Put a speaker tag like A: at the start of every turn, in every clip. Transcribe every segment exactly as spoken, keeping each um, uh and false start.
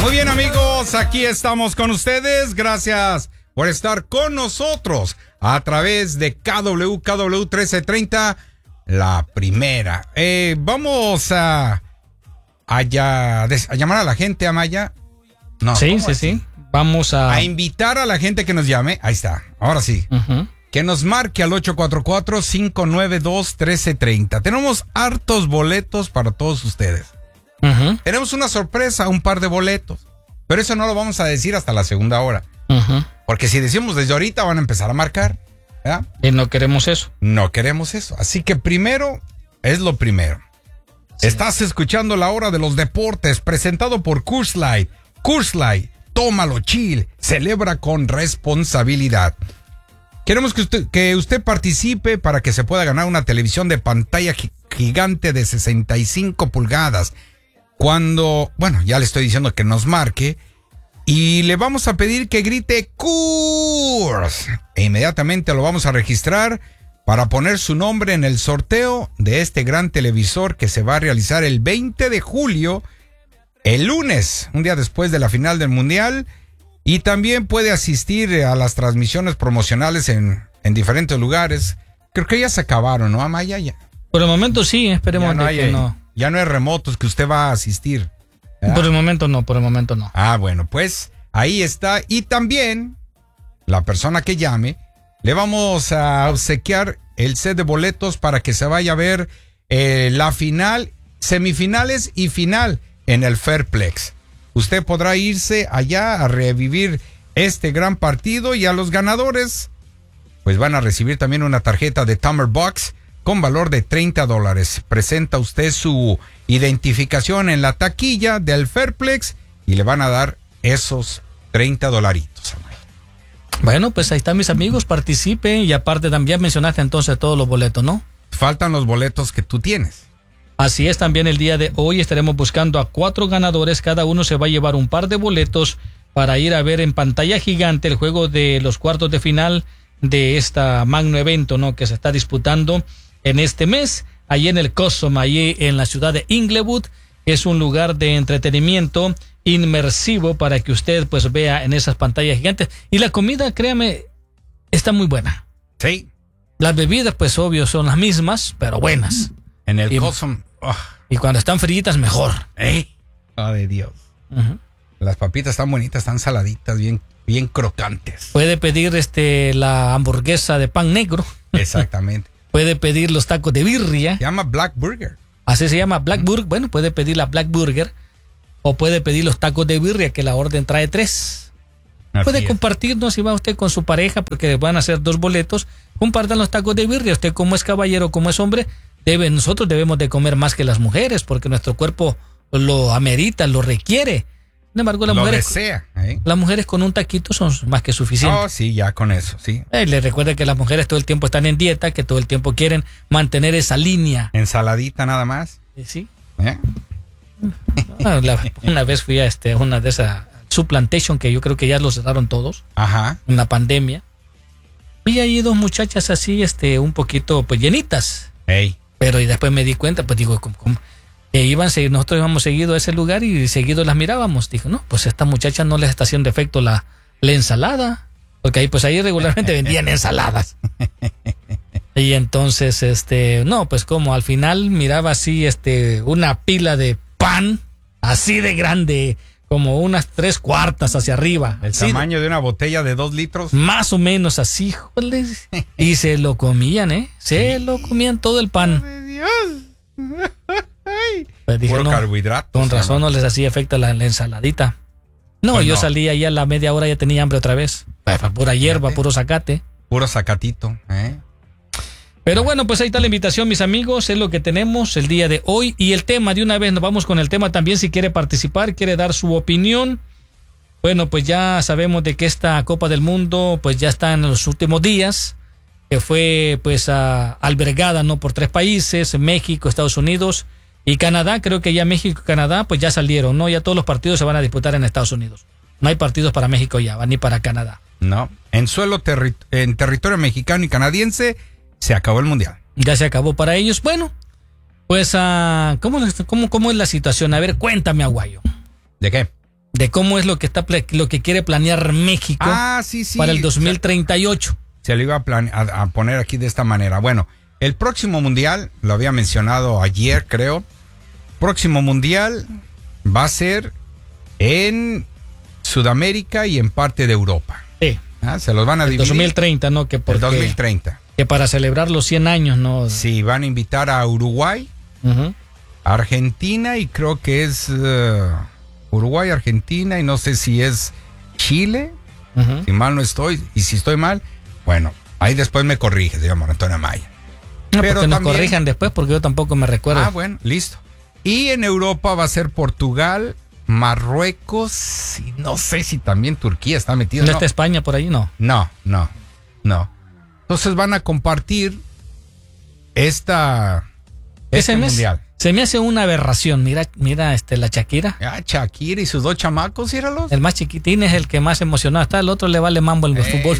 A: Muy bien, amigos, aquí estamos con ustedes. Gracias por estar con nosotros a través de K W K W trece treinta, la primera. Eh, vamos a, a, ya, a llamar a la gente, Amaya. No,
B: sí, sí,
A: así?
B: sí. Vamos a...
A: a invitar a la gente que nos llame. Ahí está, ahora sí.
B: Uh-huh.
A: Que nos marque al ocho cuatro cuatro, cinco nueve dos, uno tres tres cero. Tenemos hartos boletos para todos ustedes.
B: Uh-huh.
A: Tenemos una sorpresa, un par de boletos. Pero eso no lo vamos a decir hasta la segunda hora.
B: Uh-huh.
A: Porque si decimos desde ahorita van a empezar a marcar. ¿Verdad?
B: Y no queremos eso.
A: No queremos eso. Así que primero es lo primero. Sí. Estás escuchando La Hora de los Deportes, presentado por Coors Light. Coors Light, tómalo chill, celebra con responsabilidad. Queremos que usted, que usted participe para que se pueda ganar una televisión de pantalla gigante de sesenta y cinco pulgadas. Cuando, bueno, ya le estoy diciendo que nos marque y le vamos a pedir que grite Coors. E inmediatamente lo vamos a registrar para poner su nombre en el sorteo de este gran televisor que se va a realizar el veinte de julio, el lunes, un día después de la final del Mundial. Y también puede asistir a las transmisiones promocionales en, en diferentes lugares. Creo que ya se acabaron, ¿no, Amaya? Ya.
B: Por el momento sí, esperemos
A: no
B: de
A: hay,
B: que no.
A: Ya no hay remotos que usted va a asistir, ¿verdad?
B: Por el momento no, por el momento no.
A: Ah, bueno, pues ahí está. Y también, la persona que llame, le vamos a obsequiar el set de boletos para que se vaya a ver eh, la final, semifinales y final en el Fairplex. Usted podrá irse allá a revivir este gran partido y a los ganadores pues van a recibir también una tarjeta de Tamer Box con valor de treinta dólares. Presenta usted su identificación en la taquilla del Fairplex y le van a dar esos treinta dolaritos.
B: Bueno, pues ahí están mis amigos, participen y aparte también mencionaste entonces todos los boletos, ¿no?
A: Faltan los boletos que tú tienes.
B: Así es, también el día de hoy estaremos buscando a cuatro ganadores, cada uno se va a llevar un par de boletos para ir a ver en pantalla gigante el juego de los cuartos de final de este magno evento, ¿no? Que se está disputando en este mes, allí en el Cosmo, allí en la ciudad de Inglewood. Es un lugar de entretenimiento inmersivo para que usted pues vea en esas pantallas gigantes. Y la comida, créame, está muy buena.
A: Sí.
B: Las bebidas, pues obvio, son las mismas, pero buenas.
A: En el
B: y,
A: Cosmo. Oh.
B: Y cuando están fritas, mejor.
A: ¿Eh? Oh, de Dios.
B: Uh-huh.
A: Las papitas están bonitas, están saladitas, bien, bien crocantes.
B: Puede pedir este la hamburguesa de pan negro.
A: Exactamente.
B: Puede pedir los tacos de birria.
A: Se llama Black Burger.
B: Así se llama Black Burger. Bueno, puede pedir la Black Burger. O puede pedir los tacos de birria, que la orden trae tres. Así puede es. Compartirnos si va usted con su pareja, porque van a ser dos boletos. Compartan los tacos de birria. Usted como es caballero, como es hombre, debe, nosotros debemos de comer más que las mujeres, porque nuestro cuerpo lo amerita, lo requiere. Sin embargo, las
A: lo
B: mujeres,
A: desea, ¿eh?
B: las mujeres con un taquito son más que suficientes.
A: Oh, sí, ya con eso, sí.
B: Eh, les recuerda que las mujeres todo el tiempo están en dieta, que todo el tiempo quieren mantener esa línea.
A: Ensaladita nada más.
B: Sí.
A: ¿Eh?
B: Ah, la, una vez fui a este, una de esas Supplantation, que yo creo que ya lo cerraron todos.
A: Ajá.
B: En la pandemia. Vi ahí dos muchachas así, este, un poquito, pues, llenitas.
A: Ey.
B: Pero y después me di cuenta, pues digo, ¿cómo, cómo? Que iban, nosotros íbamos seguido a ese lugar y seguido las mirábamos. Dijo, no, pues a esta muchacha no les está haciendo efecto la, la ensalada. Porque ahí, pues ahí regularmente vendían ensaladas. Y entonces, este, no, pues como al final miraba así, este, una pila de pan, así de grande, como unas tres cuartas hacia arriba.
A: El
B: así,
A: tamaño de una botella de dos litros.
B: Más o menos así, joder. Y se lo comían, ¿eh? Se lo comían todo el pan.
A: ¡Oh, Dios!
B: Pues dije,
A: puro
B: no,
A: carbohidrato.
B: con razón no les hacía efecto la, la ensaladita. No, pues yo no. Salí ahí a la media hora, ya tenía hambre otra vez. Pura hierba, puro zacate.
A: Puro zacatito, ¿eh?
B: Pero bueno, pues ahí está la invitación, mis amigos. Es lo que tenemos el día de hoy. Y el tema, de una vez nos vamos con el tema también. Si quiere participar, quiere dar su opinión. Bueno, pues ya sabemos de que esta Copa del Mundo pues ya está en los últimos días. Que fue pues uh, albergada, ¿no? Por tres países, México, Estados Unidos y Canadá. Creo que ya México y Canadá pues ya salieron, ¿no? Ya todos los partidos se van a disputar en Estados Unidos. No hay partidos para México ya, ni para Canadá.
A: No, en suelo terri- en territorio mexicano y canadiense se acabó el mundial.
B: Ya se acabó para ellos. Bueno, pues uh, ¿cómo, cómo, ¿cómo es la situación? A ver, cuéntame, Aguayo.
A: ¿De qué?
B: de cómo es lo que está lo que quiere planear México
A: ah, sí, sí.
B: para el dos mil treinta y ocho.
A: Se lo iba a, plane- a, a poner aquí de esta manera. Bueno, el próximo mundial, lo había mencionado ayer, creo. Próximo mundial va a ser en Sudamérica y en parte de Europa.
B: Sí.
A: Ah, se los van a
B: el
A: dividir.
B: dos mil treinta, ¿no? Que porque,
A: el dos mil treinta.
B: Que para celebrar los cien años, ¿no?
A: Sí, van a invitar a Uruguay, uh-huh. Argentina y creo que es uh, Uruguay, Argentina y no sé si es Chile, uh-huh. si mal no estoy. Y si estoy mal, bueno, ahí después me corrige, digamos, Antonio Amaya.
B: No, pero porque nos también... corrijan después porque yo tampoco me recuerdo.
A: Ah, bueno, listo. Y en Europa va a ser Portugal, Marruecos y no sé si también Turquía está metido.
B: ¿No,
A: no
B: está España por ahí? No.
A: No, no, no. Entonces van a compartir esta este
B: mes,
A: mundial.
B: Se me hace una aberración. Mira, mira este la Shakira.
A: Ah, Shakira y sus dos chamacos, míralos.
B: El más chiquitín es el que más emocionado está, el otro le vale mambo el es. fútbol.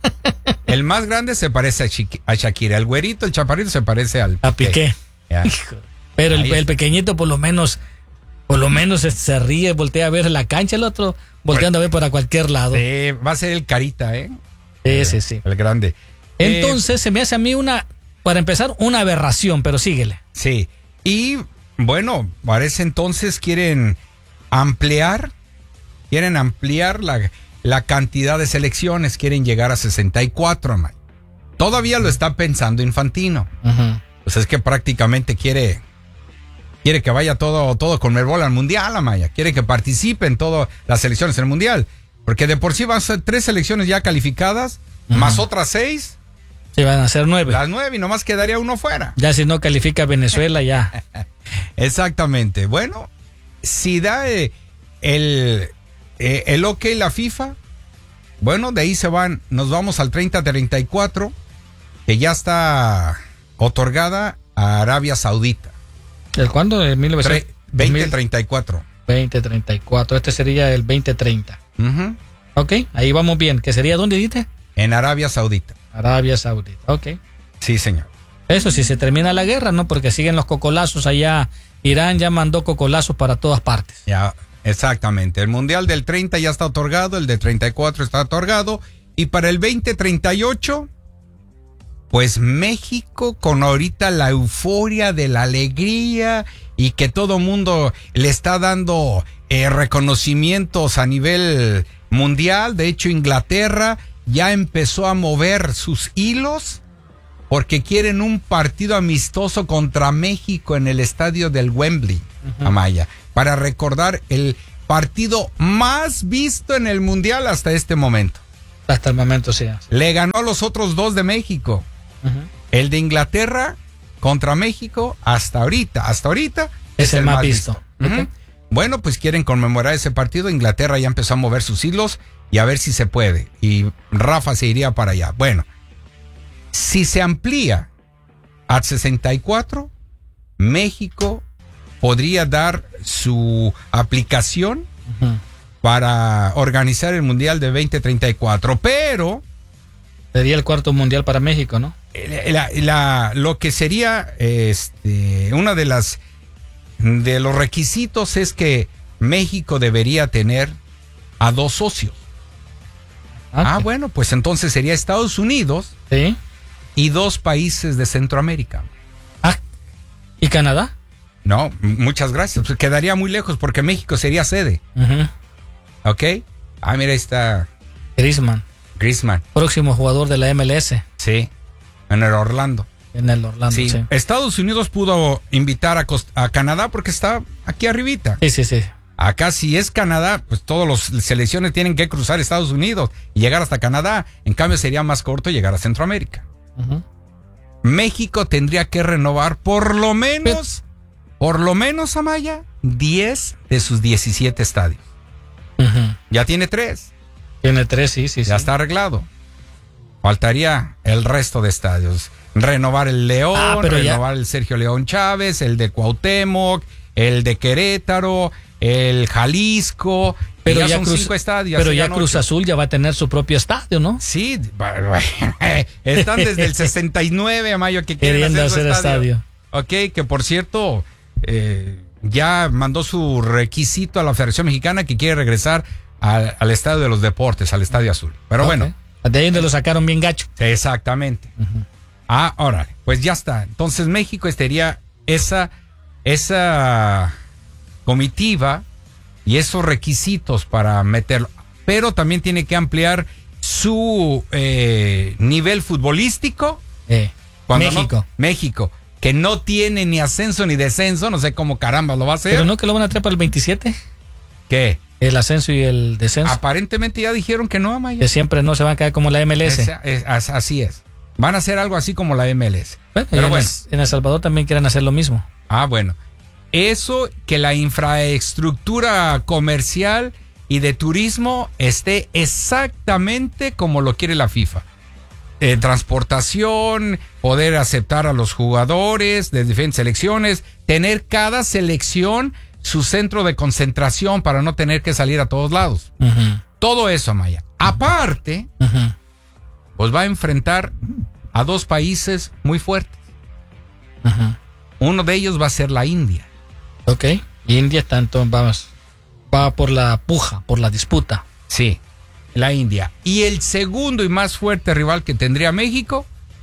A: El más grande se parece a, Chiqui, a Shakira, el güerito, el chaparrito se parece al
B: a Piqué. Piqué. Pero el, el pequeñito por lo menos por lo menos se, se ríe, voltea a ver la cancha, el otro volteando bueno, a ver para cualquier lado.
A: Sí, va a ser el carita, ¿eh?
B: Sí, sí, sí.
A: El grande.
B: Entonces, eh, se me hace a mí una, para empezar, una aberración, pero síguele.
A: Sí. Y, bueno, parece entonces quieren ampliar, quieren ampliar la, la cantidad de selecciones, quieren llegar a sesenta y cuatro, man. Todavía lo está pensando Infantino. Uh-huh. Pues es que prácticamente quiere, quiere que vaya todo, todo con Conmebol al Mundial, Amaya. Quiere que participen todas las selecciones en el Mundial. Porque de por sí van a ser tres selecciones ya calificadas, uh-huh. más otras seis.
B: Sí, van a ser nueve.
A: Las nueve y nomás quedaría uno fuera.
B: Ya si no califica Venezuela, ya.
A: Exactamente. Bueno, si da eh, el, eh, el ok la FIFA, bueno, de ahí se van, nos vamos al treinta treinta y cuatro, que ya está otorgada a Arabia Saudita.
B: ¿El cuándo? ¿El mil novecientos?
A: veinte treinta y cuatro.
B: veinte treinta y cuatro, este sería el veinte treinta.
A: Uh-huh.
B: Ok, ahí vamos bien. ¿Que sería dónde dijiste?
A: En Arabia Saudita.
B: Arabia Saudita, ok.
A: Sí, señor.
B: Eso si se termina la guerra, ¿no? Porque siguen los cocolazos allá. Irán ya mandó cocolazos para todas partes.
A: Ya, exactamente. El Mundial del treinta ya está otorgado, el de treinta y cuatro está otorgado. Y para el veinte treinta y ocho, pues México con ahorita la euforia de la alegría y que todo mundo le está dando eh, reconocimientos a nivel mundial. De hecho, Inglaterra ya empezó a mover sus hilos porque quieren un partido amistoso contra México en el estadio del Wembley, uh-huh. Amaya, para recordar el partido más visto en el mundial hasta este momento.
B: Hasta el momento, sí.
A: Le ganó a los otros dos de México. Uh-huh. El de Inglaterra contra México hasta ahorita, hasta ahorita
B: es, es el, el más visto. visto.
A: Uh-huh. Okay. Bueno, pues quieren conmemorar ese partido. Inglaterra ya empezó a mover sus hilos y a ver si se puede. Y Rafa se iría para allá. Bueno, si se amplía a sesenta y cuatro, México podría dar su aplicación uh-huh. para organizar el Mundial de veinte treinta y cuatro. Pero
B: sería el cuarto Mundial para México, ¿no?
A: La, la, lo que sería este, una de las de los requisitos es que México debería tener a dos socios. Okay. Ah, bueno, pues entonces sería Estados Unidos,
B: ¿sí?
A: Y dos países de Centroamérica.
B: Ah, ¿y Canadá?
A: No, muchas gracias. Pues quedaría muy lejos porque México sería sede. Uh-huh. ¿Ok? Ah, mira, ahí está
B: Griezmann.
A: Griezmann.
B: Próximo jugador de la M L S.
A: Sí, en el Orlando.
B: En el Orlando, sí. sí.
A: Estados Unidos pudo invitar a, Cost- a Canadá porque está aquí arribita.
B: Sí, sí, sí.
A: Acá si es Canadá, pues todas las selecciones tienen que cruzar Estados Unidos y llegar hasta Canadá. En cambio sería más corto llegar a Centroamérica. Uh-huh. México tendría que renovar por lo menos, Pero, por lo menos, Amaya, diez de sus diecisiete estadios. Uh-huh. Ya tiene tres.
B: Tiene tres, sí, sí.
A: Ya
B: sí.
A: está arreglado. Faltaría el resto de estadios. Renovar el León, ah, renovar ya. el Sergio León Chávez, el de Cuauhtémoc, el de Querétaro, el Jalisco.
B: Pero ya,
A: ya son
B: Cruz,
A: cinco estadios.
B: Pero ya Cruz ocho. Azul ya va a tener su propio estadio, ¿no?
A: Sí, están desde el sesenta y nueve a mayo que quieren hacer,
B: hacer estadio.
A: estadio. Ok, que por cierto, eh, ya mandó su requisito a la Federación Mexicana que quiere regresar al, al Estadio de los Deportes, al Estadio Azul. Pero okay. bueno.
B: De ahí donde lo sacaron bien gacho.
A: Exactamente. Uh-huh. Ah, órale, pues ya está. Entonces México estaría esa, esa comitiva y esos requisitos para meterlo. Pero también tiene que ampliar su eh, nivel futbolístico.
B: Eh, México.
A: No, México, que no tiene ni ascenso ni descenso, no sé cómo caramba lo va a hacer.
B: Pero no que lo van a traer para el veintisiete.
A: ¿Qué?
B: El ascenso y el descenso.
A: Aparentemente ya dijeron que no, Amaya.
B: Que siempre no se van a caer como la M L S.
A: Es, es, así es. Van a hacer algo así como la M L S.
B: Bueno, Pero en, bueno. El, en El Salvador también quieren hacer lo mismo.
A: Ah, bueno. Eso, que la infraestructura comercial y de turismo esté exactamente como lo quiere la FIFA. Eh, transportación, poder aceptar a los jugadores de diferentes selecciones, tener cada selección su centro de concentración para no tener que salir a todos lados. Uh-huh. Todo eso, Maya. Aparte, uh-huh. pues va a enfrentar a dos países muy fuertes. Uh-huh. Uno de ellos va a ser la India.
B: Ok. India tanto vamos, va por la puja, por la disputa.
A: Sí, la India. Y el segundo y más fuerte rival que tendría México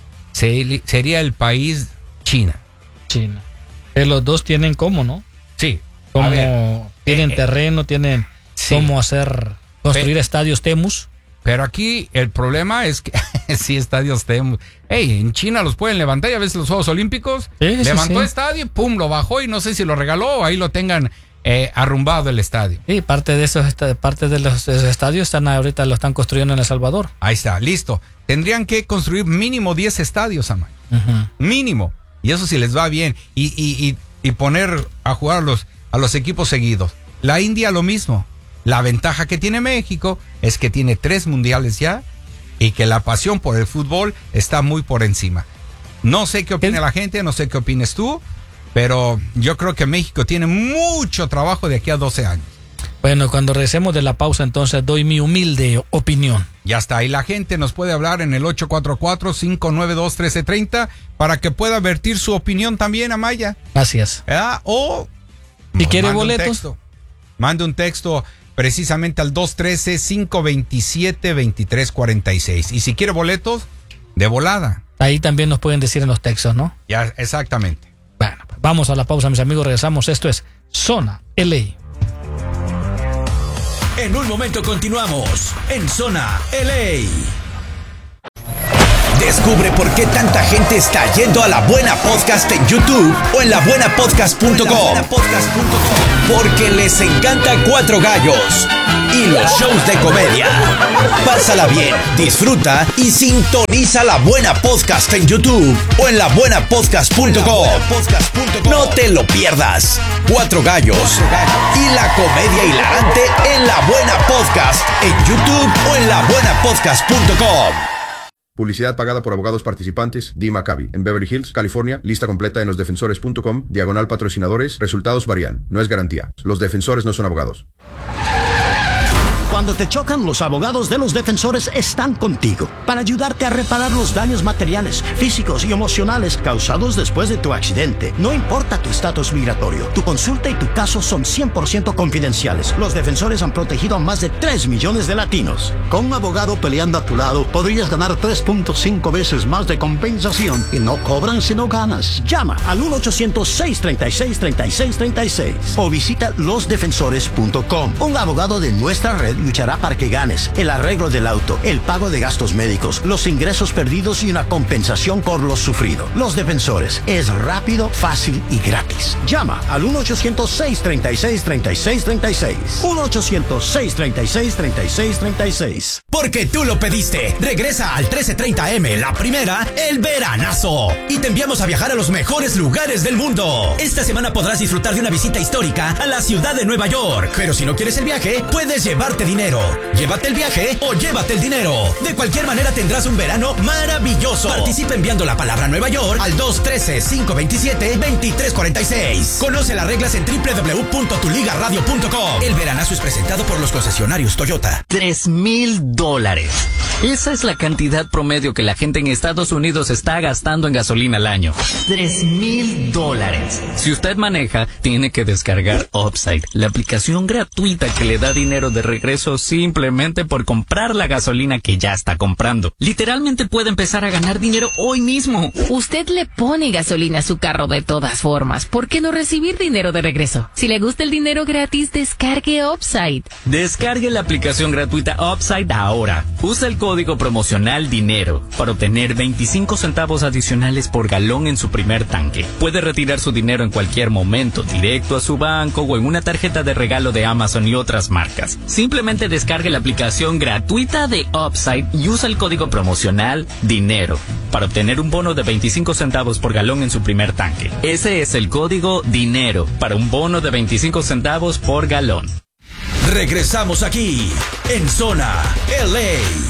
A: sería el país China.
B: China. Que los dos tienen cómo, ¿no?
A: Sí.
B: Como ver, tienen eh, terreno, tienen sí. cómo hacer, construir pero, estadios Temus.
A: Pero aquí el problema es que sí, estadios Temus. Hey, en China los pueden levantar y a veces los Juegos Olímpicos sí, levantó sí, sí. estadio, pum, lo bajó y no sé si lo regaló o ahí lo tengan eh, arrumbado el estadio.
B: Sí, parte de esos parte de los, de esos estadios están ahorita lo están construyendo en El Salvador.
A: Ahí está, listo. Tendrían que construir mínimo diez estadios, Amay. Uh-huh. Mínimo. Y eso sí les va bien. Y, y, y, y poner a jugar a los a los equipos seguidos. La India lo mismo. La ventaja que tiene México es que tiene tres mundiales ya y que la pasión por el fútbol está muy por encima. No sé qué opina la gente, no sé qué opines tú, pero yo creo que México tiene mucho trabajo de aquí a doce años.
B: Bueno, cuando regresemos de la pausa, entonces doy mi humilde opinión.
A: Ya está, y la gente nos puede hablar en el ocho cuatro cuatro, cinco nueve dos, uno tres tres cero para que pueda vertir su opinión también, Amaya.
B: Gracias.
A: ¿Ah? O
B: si quiere boletos,
A: un texto, mande un texto precisamente al dos uno tres, cinco dos siete, dos tres cuatro seis. Y si quiere boletos, de volada.
B: Ahí también nos pueden decir en los textos, ¿no?
A: Ya, exactamente.
B: Bueno, pues vamos a la pausa, mis amigos, regresamos. Esto es Zona L A.
C: En un momento continuamos en Zona L A. Descubre por qué tanta gente está yendo a La Buena Podcast en YouTube o en la buena podcast punto com. Porque les encanta Cuatro Gallos y los shows de comedia. Pásala bien, disfruta y sintoniza La Buena Podcast en YouTube o en la buena podcast punto com. No te lo pierdas. Cuatro Gallos y la comedia hilarante en La Buena Podcast en YouTube o en la buena podcast punto com.
D: Publicidad pagada por abogados participantes. D. Maccabi. En Beverly Hills, California. Lista completa en los defensores punto com. Diagonal patrocinadores. Resultados varían. No es garantía. Los defensores no son abogados.
E: Cuando te chocan, los abogados de los defensores están contigo para ayudarte a reparar los daños materiales, físicos y emocionales causados después de tu accidente. No importa tu estatus migratorio, tu consulta y tu caso son cien por ciento confidenciales. Los defensores han protegido a más de tres millones de latinos. Con un abogado peleando a tu lado, podrías ganar tres punto cinco veces más de compensación y no cobran si no ganas. Llama al uno ochocientos, seis treinta y seis, treinta y seis treinta y seis o visita los defensores punto com. Un abogado de nuestra red luchará para que ganes el arreglo del auto, el pago de gastos médicos, los ingresos perdidos y una compensación por lo sufrido. Los Defensores es rápido, fácil y gratis. Llama al uno ochocientos, seis treinta y seis, treinta y seis treinta y seis. uno ochocientos, seis treinta y seis, treinta y seis treinta y seis.
C: Porque tú lo pediste. Regresa al trece treinta eme, la primera, el veranazo. Y te enviamos a viajar a los mejores lugares del mundo. Esta semana podrás disfrutar de una visita histórica a la ciudad de Nueva York. Pero si no quieres el viaje, puedes llevarte dinero. Llévate el viaje o llévate el dinero. De cualquier manera tendrás un verano maravilloso. Participa enviando la palabra Nueva York al dos uno tres, cinco dos siete, dos tres cuatro seis. Conoce las reglas en doble u doble u doble u punto tu liga radio punto com. El veranazo es presentado por los concesionarios Toyota.
E: Tres mil dólares.
F: Esa es la cantidad promedio que la gente en Estados Unidos está gastando en gasolina al año. Tres mil dólares. Si usted maneja, tiene que descargar Upside, la aplicación gratuita que le da dinero de regreso simplemente por comprar la gasolina que ya está comprando. Literalmente puede empezar a ganar dinero hoy mismo.
G: Usted le pone gasolina a su carro de todas formas. ¿Por qué no recibir dinero de regreso? Si le gusta el dinero gratis, descargue Upside.
F: Descargue la aplicación gratuita Upside ahora. Usa el código promocional DINERO para obtener veinticinco centavos adicionales por galón en su primer tanque. Puede retirar su dinero en cualquier momento, directo a su banco o en una tarjeta de regalo de Amazon y otras marcas. Simplemente descargue la aplicación gratuita de Upside y usa el código promocional DINERO para obtener un bono de veinticinco centavos por galón en su primer tanque. Ese es el código DINERO para un bono de veinticinco centavos por galón.
C: Regresamos aquí en Zona L A.